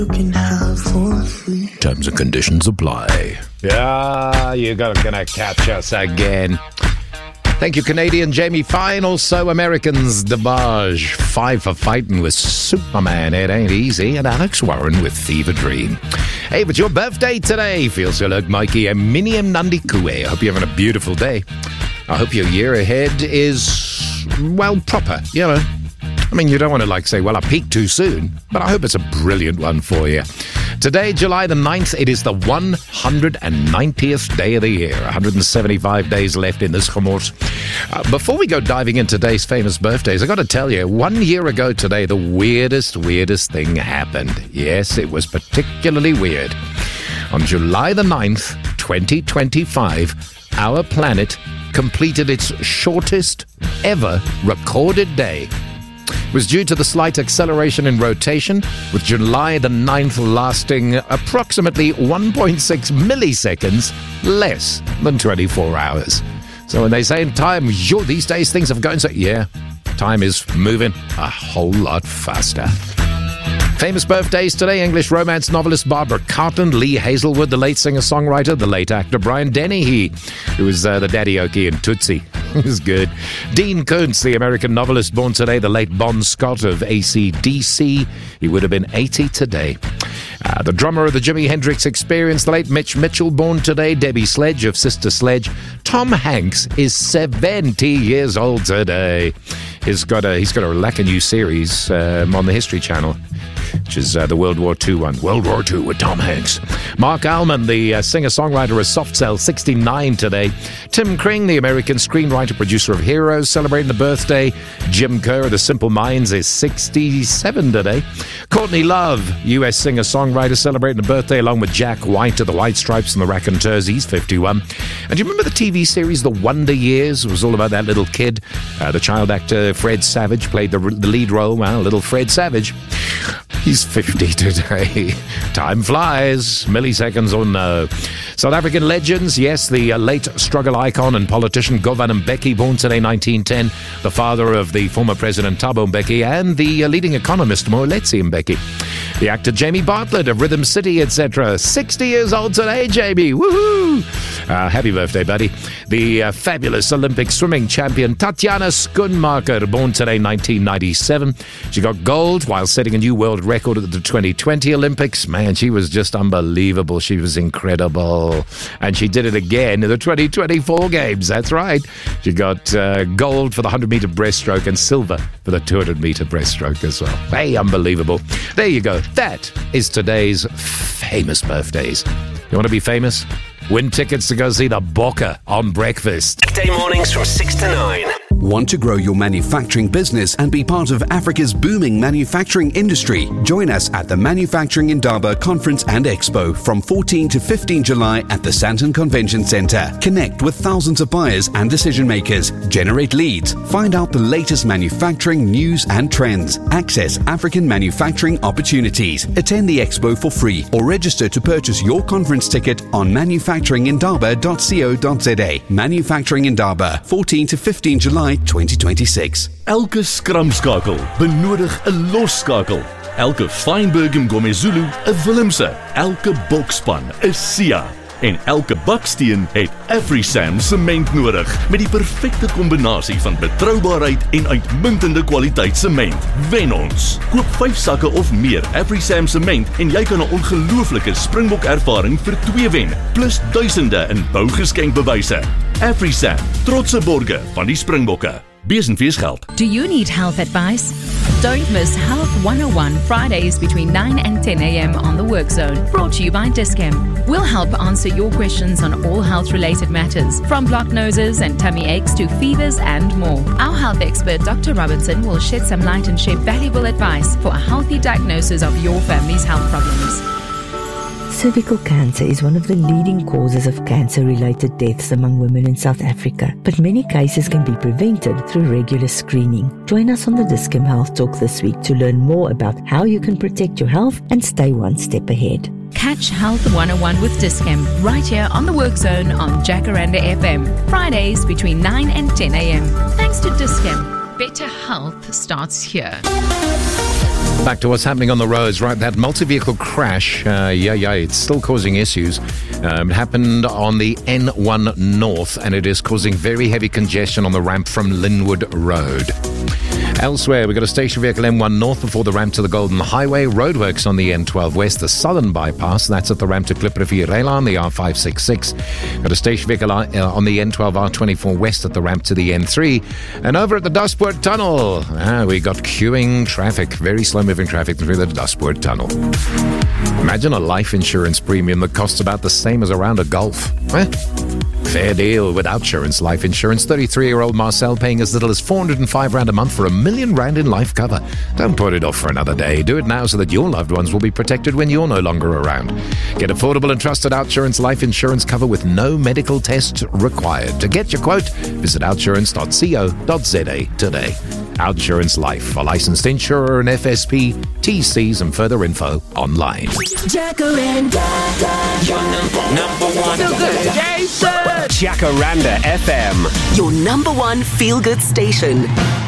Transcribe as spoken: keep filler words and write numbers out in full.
You can have for free. Terms and conditions apply. Yeah, you're gonna catch us again. Thank you, Canadian Jamie Fine. Also, Americans DeBarge. Five for fighting with Superman. It ain't easy. And Alex Warren with Fever Dream. Hey, but your birthday today. Feels so like Mikey and Miniam Nandi Kue. I hope you're having a beautiful day. I hope your year ahead is, well, proper, you know. I mean, you don't want to, like, say, well, I peaked too soon, but I hope it's a brilliant one for you. Today, July the ninth, it is the one hundred ninetieth day of the year. one hundred seventy-five days left in this Chomos. Uh, before we go diving into today's famous birthdays, I got to tell you, one year ago today, the weirdest, weirdest thing happened. Yes, it was particularly weird. On July the ninth, twenty twenty-five, our planet completed its shortest ever recorded day. It was due to the slight acceleration in rotation, with July the ninth lasting approximately one point six milliseconds less than twenty-four hours. So when they say in time, yo, these days things have gone so... Yeah, time is moving a whole lot faster. Famous birthdays today: English romance novelist Barbara Cartland, Lee Hazelwood, the late singer-songwriter, the late actor Brian Dennehy, who was uh, the Daddy Okie in Tootsie. It was good. Dean Koontz, the American novelist, born today, the late Bon Scott of A C D C. He would have been eighty today. Uh, the drummer of the Jimi Hendrix Experience, the late Mitch Mitchell, born today. Debbie Sledge of Sister Sledge. Tom Hanks is seventy years old today. He's got a, he's got a like a new series um, on the History Channel, which is uh, the World War Two one. World War Two with Tom Hanks. Mark Almond, the uh, singer-songwriter of Soft Cell, sixty-nine today. Tim Kring, the American screenwriter, producer of Heroes, celebrating the birthday. Jim Kerr of the Simple Minds is sixty-seven today. Courtney Love, U S singer-songwriter, celebrating the birthday along with Jack White of the White Stripes and the Raconteurs. He's fifty-one. And do you remember the T V series The Wonder Years? It was all about that little kid. Uh, the child actor Fred Savage played the, the lead role. Well, little Fred Savage. He's fifty today. Time flies. Milliseconds or no. South African legends. Yes, the uh, late struggle icon and politician Govan Mbeki, born today, nineteen ten. The father of the former President Thabo Mbeki and the uh, leading economist Moeletsi Mbeki. The actor Jamie Bartlett of Rhythm City, et cetera. sixty years old today, Jamie. Woohoo! Uh, happy birthday, buddy. The uh, fabulous Olympic swimming champion Tatjana Schoenmaker, born today, nineteen ninety-seven. She got gold while setting a new world record at the twenty twenty Olympics. Man, she was just unbelievable. She was incredible. And she did it again in the twenty twenty-four Games. That's right. She got uh, gold for the one hundred meter breaststroke and silver for the two hundred meter breaststroke as well. Hey, unbelievable. There you go. That is today's famous birthdays. You want to be famous? Win tickets to go see the Bokke on breakfast. Weekday mornings from six to nine. Want to grow your manufacturing business and be part of Africa's booming manufacturing industry? Join us at the Manufacturing Indaba Conference and Expo from fourteenth to fifteenth July at the Sandton Convention Centre. Connect with thousands of buyers and decision makers. Generate leads. Find out the latest manufacturing news and trends. Access African manufacturing opportunities. Attend the expo for free or register to purchase your conference ticket on manufacturing indaba dot co dot za. Manufacturing Indaba, fourteenth to fifteenth July twenty twenty-six. Elke skramskakel benodig 'n losskakel. Elke Feinberg Mngomezulu 'n Willemse. Elke bokspan 'n Sia. En elke baksteen het AfriSam sement nodig met die perfekte kombinasie van betroubaarheid en uitmuntende kwaliteit sement. Wen ons. Koop vyf sakke of meer AfriSam sement en jy kan 'n ongelooflike Springbok ervaring vir twee wen, plus duisende in bougeskenkbewyse. AfriSam, trotse borge van die Springbokke. Besenfees geld. Do you need health advice? Don't miss Health one oh one Fridays between nine and ten a.m. on the Work Zone, brought to you by Dis-Chem. We'll help answer your questions on all health-related matters, from blocked noses and tummy aches to fevers and more. Our health expert, Doctor Robinson, will shed some light and share valuable advice for a healthy diagnosis of your family's health problems. Cervical cancer is one of the leading causes of cancer-related deaths among women in South Africa, but many cases can be prevented through regular screening. Join us on the Dis-Chem Health Talk this week to learn more about how you can protect your health and stay one step ahead. Catch Health one oh one with Dis-Chem right here on the Work Zone on Jacaranda F M, Fridays between nine and ten a.m. Thanks to Dis-Chem, better health starts here. Back to what's happening on the roads, right? That multi-vehicle crash, uh, yeah, yeah, it's still causing issues. Um, it happened on the N one North, and it is causing very heavy congestion on the ramp from Linwood Road. Elsewhere, we've got a station vehicle M one North before the ramp to the Golden Highway. Roadworks on the N twelve West, the Southern Bypass. That's at the ramp to Klipprivier on the R five sixty-six. Got a station vehicle uh, on the N twelve R twenty-four West at the ramp to the N three. And over at the Dustpoort Tunnel, ah, we got queuing traffic, very slow-moving traffic through the Dustpoort Tunnel. Imagine a life insurance premium that costs about the same as a round of golf. Eh? Fair deal with Outsurance Life Insurance. thirty-three-year-old Marcel paying as little as four hundred five rand a month for a million rand in life cover. Don't put it off for another day. Do it now so that your loved ones will be protected when you're no longer around. Get affordable and trusted Outsurance Life Insurance cover with no medical tests required. To get your quote, visit outsurance dot co dot za today. Outsurance Life, a licensed insurer and F S P, T Cs and further info online. Jacaranda, your number, number one. Feel good, Jason. Jacaranda F M, Your number one feel-good station.